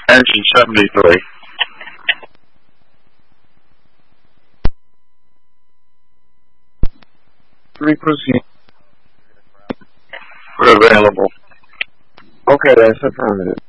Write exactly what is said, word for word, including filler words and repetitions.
Engine seventy-three. Three proceed. We're available. Okay, that's affirmative.